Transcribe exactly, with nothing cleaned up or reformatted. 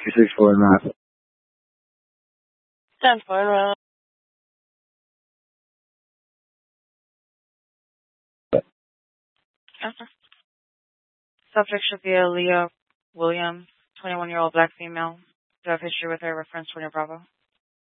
two six four nine. ten four. Okay. Subject should be a Leah Williams, twenty-one-year-old black female. Do you have history with her? Reference twenty Bravo.